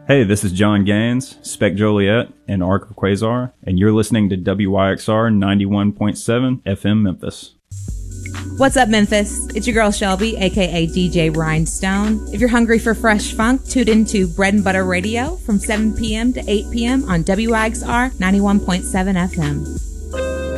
Hey, this is John Gaines, Spec Joliet, and Arc of Quasar, and you're listening to WYXR 91.7 FM Memphis. What's up, Memphis? It's your girl Shelby, aka DJ Rhinestone. If you're hungry for fresh funk, tune into Bread and Butter Radio from 7 p.m. to 8 p.m. on WYXR 91.7 FM.